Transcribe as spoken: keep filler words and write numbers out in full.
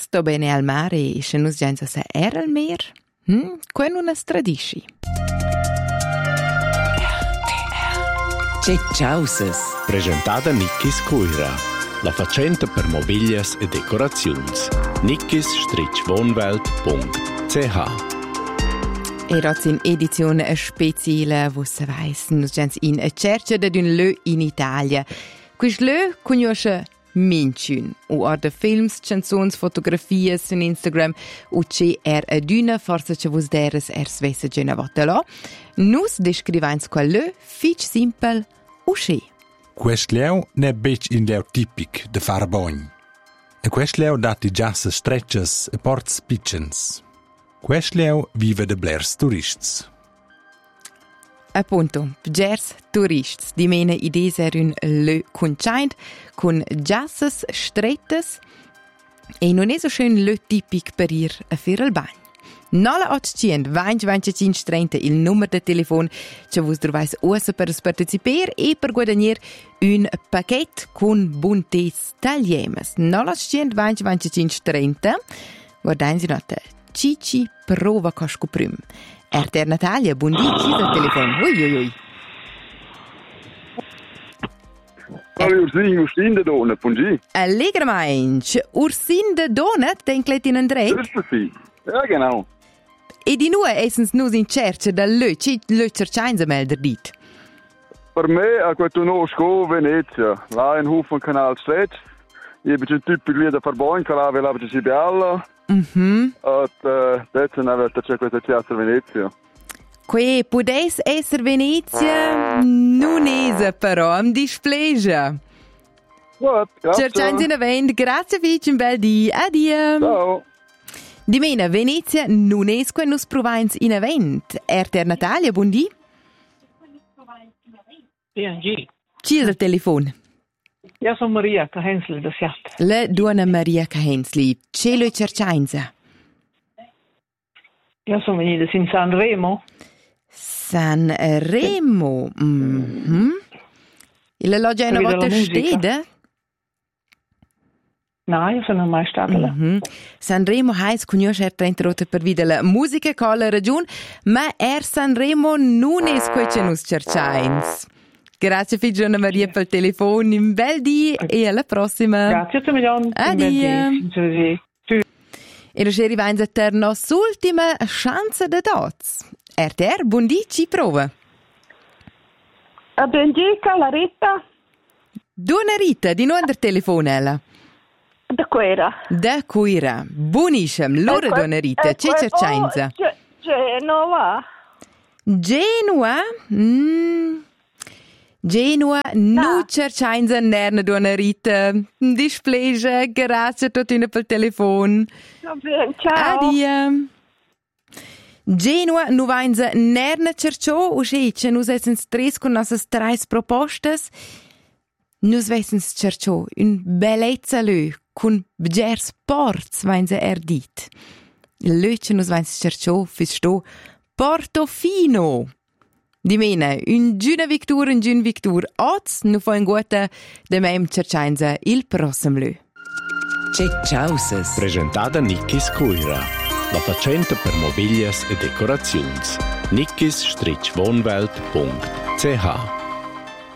sto bene al mare e se nus gens a se era al mer? Hm? Quei non es tradisci. C'è Ciauses. Presentada Nickis Cuira. La facenta per mobilias e decoraziuns. nickis wohnwelt punkt c h. E razz in edizione speciale, wo se weiss, nus gens in a cerca de d'un lö in Italia. Quis lö conosce minchun. U orda films, canzons, fotografies su Instagram, u ce er adüna, forse ce vos deres er svesse gena vota là. Nus descrivains qual lö, fich simpel, u sche. Quest leu ne bec in leu tipic de far bogn. E quest leu dati giasse stretches e ports pitchens. Quest leu vive de blers turists. Appunto, gers turists, di mena idees er un lö conchaint, con giasses strettes, e non è so schön lö tipic per ir a fer al bagn. Nola ottocient vingt venticinque trenta il numero de telefon che vos trovais usa per parteciper e per guadagnar un paquet con buntes tagliemes. Nola ottocient vingt venticinque trenta guardain si nota Cici prova cosco prim. Erter Natalia, buon dì, ci dal telefon. Ui ui ui. Allora, Ursin, Ursin de Dona, buon dì. Allegramente, Ursin de Dona, ten Cletin Andrei? Giusto sì, ja genau. E di noi essens nus in cerca da lö, ci lö cercain se melder dit. Per me, a questo nuovo sco Venezia, là in Hof von Kanal Stretch, io bin typisch lì da Farbogn, che là velava ci si bealla. Mhm. Et adesso ne avete c'è questa piazza Venezia. Que pudes esser Venezia, non esa però, am displegia. Gut, grazie. Cercain se ne vend, grazie fic, un bel di, adio. Ciao. Di mena, Venezia non es que nus provains in event. Erter Natalia, buon di. Buon dì. Ci è il telefono? Io sono Maria Cahensli da Siat. La donna Maria Cahensli, ce lo cercainza? Io sono venuta in San Remo. San Remo? Mm-hmm. E la loggia è una volta stede? No, io sono mai stata là. Mm-hmm. Sanremo heis conosce er trenta per vida la musica con la regione, ma er Sanremo non è quece nus cercains. Grazie Figiona Maria per il telefono, un bel dì e alla prossima. Grazie a te milione. Addio. E lo arriva in ter nos ultima chance de dots. Er ter, buon dì, ci prova. A bendica la Rita. Dona Rita, di nuovo il telefono ella. Da Cuira. Da Cuira. Buonissimo. Loro Dona Rita, c'è cercainza. Genova. Genova? Mm. Genova, nu cercainza nerna Dona Rita. Displegia, grazie a tutti per il telefono. Ciao. Addio. Genova, nu vainza nerna cerciò, o se c'è nus essens tres con nossas tres propostas. Nus vessens cerciò un bellezza lö, con bgers ports vainza erdit. Lö c'è nus vainza cerciò, fisto, Portofino. Di mena, un giuna victur, un giun victur. Oz, nu fa un guata de mem cercainza il prossimo lö. C'è Ciauses. Presentada Nickis Cuira. La facenta per mobilias e decoraziuns. nickis wohnwelt punkt c h.